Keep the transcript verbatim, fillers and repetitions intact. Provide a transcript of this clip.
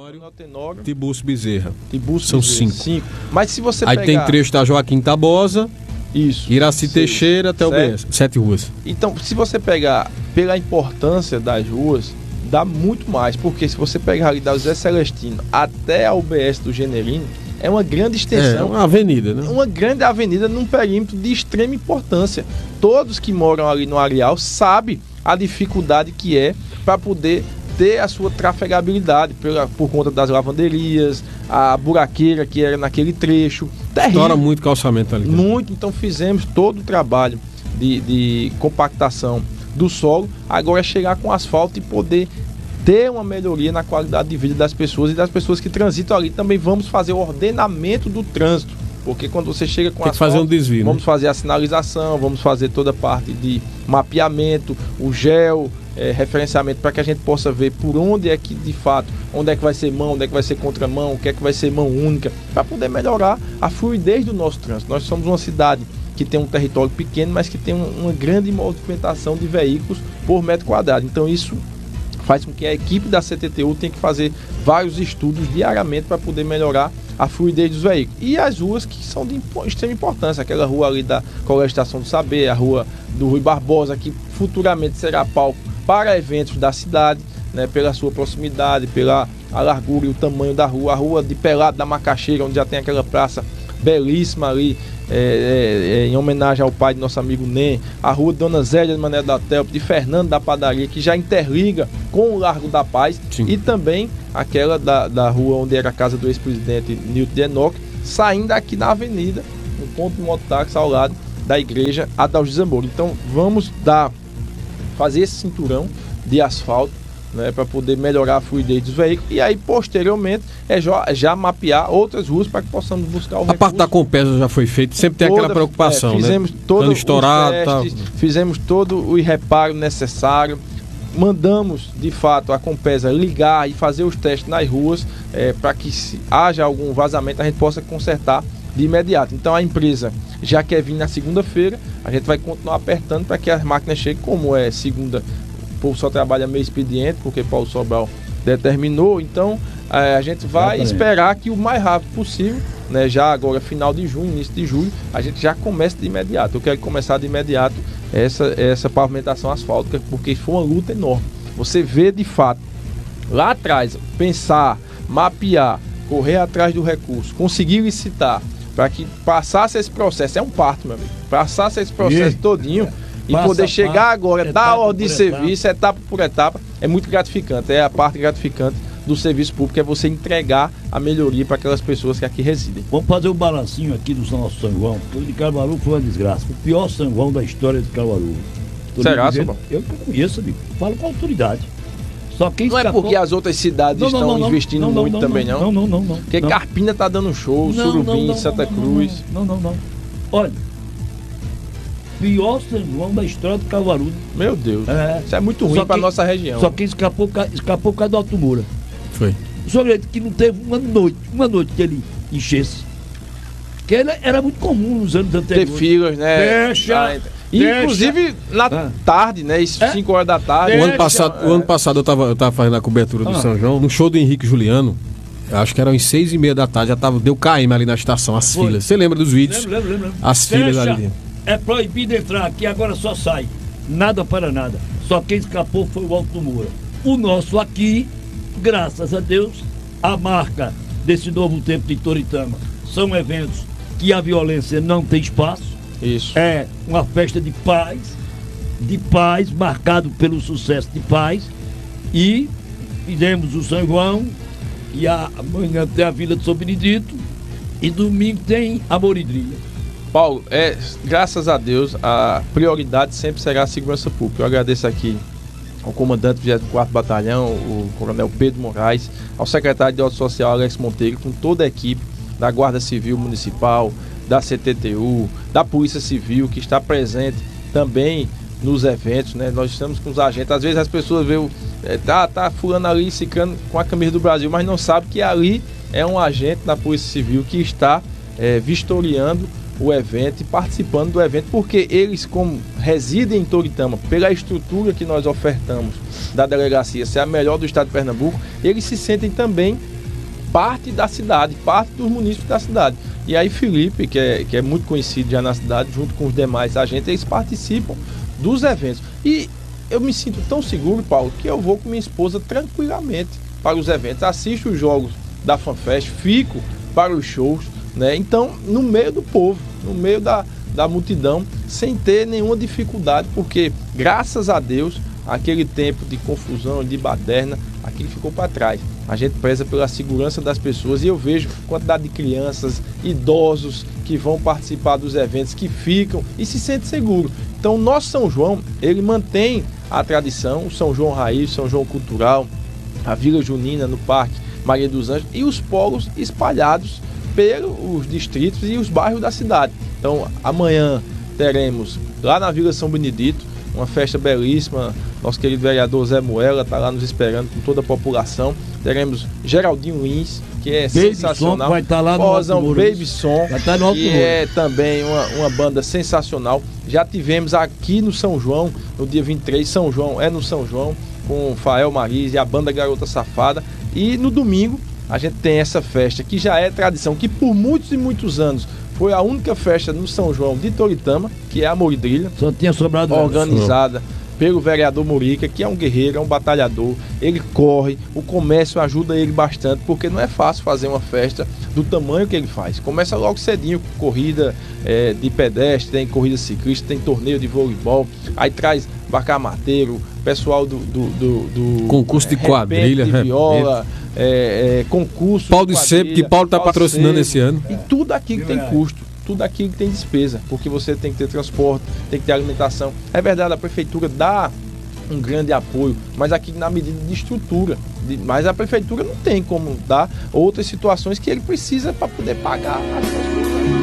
Tenório, Tenório, Tiburcio Bezerra. Tiburcio São Bezerra, cinco. cinco. Mas se você Aí pegar... tem trecho da Joaquim Tabosa, Isso. Iraci seis, Teixeira até o sete. B S. Sete ruas. Então, se você pegar pela importância das ruas, dá muito mais. Porque se você pegar ali da José Celestino até a U B S do Generino, é uma grande extensão. É uma avenida, né? Uma grande avenida num perímetro de extrema importância. Todos que moram ali no areal sabem a dificuldade que é para poder ter a sua trafegabilidade pela, por conta das lavanderias, a buraqueira que era naquele trecho. Terrível. Estoura muito calçamento ali. Né? Muito, então fizemos todo o trabalho de, de compactação do solo. Agora é chegar com asfalto e poder ter uma melhoria na qualidade de vida das pessoas e das pessoas que transitam ali. Também vamos fazer o ordenamento do trânsito, porque quando você chega com Tem que asfalto, fazer um desvio, vamos né? fazer a sinalização, vamos fazer toda a parte de mapeamento, o gel, é, referenciamento, para que a gente possa ver por onde é que, de fato, onde é que vai ser mão, onde é que vai ser contramão, o que é que vai ser mão única, para poder melhorar a fluidez do nosso trânsito. Nós somos uma cidade que tem um território pequeno, mas que tem uma grande movimentação de veículos por metro quadrado. Então isso faz com que a equipe da C T T U tenha que fazer vários estudos diariamente para poder melhorar a fluidez dos veículos. E as ruas que são de extrema importância, aquela rua ali da Colégio Estação do Saber, a rua do Rui Barbosa, que futuramente será palco para eventos da cidade, né, pela sua proximidade, pela a largura e o tamanho da rua, a rua de Pelado da Macaxeira, onde já tem aquela praça belíssima ali, É, é, é, em homenagem ao pai de nosso amigo Nem, a rua de Dona Zélia de Mané da Telp, de Fernando da Padaria, que já interliga com o Largo da Paz. Sim. E também aquela da, da rua onde era a casa do ex-presidente Nilton de Enoch, saindo aqui na avenida, no ponto de mototáxi ao lado da igreja Adalgisa Zamora. Então vamos dar, fazer esse cinturão de asfalto, né, para poder melhorar a fluidez dos veículos e aí posteriormente é já, já mapear outras ruas para que possamos buscar o recurso. A parte da Compesa já foi feita, sempre tem Toda, aquela preocupação, é, fizemos né? todo estourado, testes, tá... fizemos todo o reparo necessário, mandamos de fato a Compesa ligar e fazer os testes nas ruas, é, para que se haja algum vazamento a gente possa consertar de imediato. Então a empresa já quer vir na segunda-feira, a gente vai continuar apertando para que as máquinas cheguem, como é segunda. O povo só trabalha meio expediente, porque Paulo Sobral determinou, então é, a gente vai esperar que o mais rápido possível, né, já agora final de junho, início de julho, a gente já comece de imediato. Eu quero começar de imediato essa, essa pavimentação asfáltica, porque foi uma luta enorme. Você vê de fato, lá atrás, pensar, mapear, correr atrás do recurso, conseguir licitar, para que passasse esse processo, é um parto, meu amigo, passasse esse processo e... todinho, e Passa poder chegar agora, dar ordem de serviço, etapa por etapa, é muito gratificante. É a parte gratificante do serviço público, é você entregar a melhoria para aquelas pessoas que aqui residem. Vamos fazer um balancinho aqui do nosso São João. O de Caruaru foi uma desgraça. O pior São João da história de Caruaru. Será, Sobral? Eu não conheço, amigo. Falo com autoridade. Só quem não escapou... é porque as outras cidades não, não, estão não, não, investindo não, não, muito não, também, não? Não, não, não. não porque não. Carpina está dando show, não, Surubim, não, não, Santa não, Cruz. Não, não, não. não. Olha, pior São João da história do Caruaru. Meu Deus, é. Isso é muito ruim para nossa região. Só quem escapou, escapou por causa do Alto Moura. Foi. O senhor que não teve uma noite, uma noite que ele enchesse. Que ele era muito comum nos anos anteriores. Ter filas, né? Deixa, ah, deixa. Inclusive na ah. tarde, né? cinco é? horas da tarde. O ano passado, é. o ano passado eu estava eu tava fazendo a cobertura do ah. São João, no show do Henrique Juliano. Acho que eram às seis e meia da tarde, já tava, deu K M ali na estação, as Foi. filas. Você lembra dos vídeos? Lembro, lembro, lembro. As Fecha, filas ali. É proibido entrar aqui, agora só sai. Nada para nada. Só quem escapou foi o Alto Moura. O nosso aqui, graças a Deus, a marca desse novo tempo de Toritama são eventos que a violência não tem espaço. Isso. É uma festa de paz, de paz, marcado pelo sucesso de paz. E fizemos o São João. E amanhã tem a Vila de São Benedito. E domingo tem a Moridrilha. Paulo, é, graças a Deus, a prioridade sempre será a segurança pública. Eu agradeço aqui ao comandante do vigésimo quarto Batalhão, o coronel Pedro Moraes, ao secretário de Ordem Social, Alex Monteiro, com toda a equipe da Guarda Civil Municipal, da C T T U, da Polícia Civil, que está presente também nos eventos, né? Nós estamos com os agentes. Às vezes as pessoas veem, é, tá, tá fulano ali, ciclano com a camisa do Brasil, mas não sabe que ali é um agente da Polícia Civil que está é, vistoriando o evento e participando do evento, porque eles, como residem em Toritama, pela estrutura que nós ofertamos da delegacia ser a melhor do estado de Pernambuco, eles se sentem também parte da cidade, parte dos munícipes da cidade. E aí Felipe, que é, que é muito conhecido já na cidade, junto com os demais agentes, eles participam dos eventos. E eu me sinto tão seguro, Paulo, que eu vou com minha esposa tranquilamente para os eventos, assisto os jogos da FanFest, fico para os shows, né? Então, no meio do povo, no meio da, da multidão, sem ter nenhuma dificuldade, porque, graças a Deus, aquele tempo de confusão, de baderna, aquilo ficou para trás. A gente preza pela segurança das pessoas e eu vejo quantidade de crianças, idosos que vão participar dos eventos, que ficam e se sentem seguros. Então, o nosso São João, ele mantém a tradição, o São João Raiz, São João Cultural, a Vila Junina no Parque Maria dos Anjos e os polos espalhados pelos distritos e os bairros da cidade. Então, amanhã teremos lá na Vila São Benedito uma festa belíssima. Nosso querido vereador Zé Moela está lá nos esperando com toda a população. Teremos Geraldinho Lins, que é Baby sensacional. Som vai estar lá no Posão Alto Baby Som, vai estar no Alto que é também uma, uma banda sensacional. Já tivemos aqui no São João, no dia vinte e três, São João é no São João, com o Fael Mariz e a banda Garota Safada. E no domingo a gente tem essa festa que já é tradição, que por muitos e muitos anos foi a única festa no São João de Toritama, que é a Moridrilha. Só tinha sobrado organizada pelo vereador Murica, que é um guerreiro, é um batalhador. Ele corre, o comércio ajuda ele bastante, porque não é fácil fazer uma festa do tamanho que ele faz. Começa logo cedinho com corrida é, de pedestre, tem corrida ciclista, tem torneio de voleibol, aí traz bacamateiro, pessoal do, do, do, do concurso de quadrilha, de viola, é, é, concurso Paulo de Sebo, que Paulo está patrocinando esse ano. E tudo aquilo que tem custo, tudo aquilo que tem despesa, porque você tem que ter transporte, tem que ter alimentação. É verdade, a prefeitura dá um grande apoio, mas aqui na medida de estrutura, de, mas a prefeitura não tem como dar outras situações que ele precisa para poder pagar as suas coisas.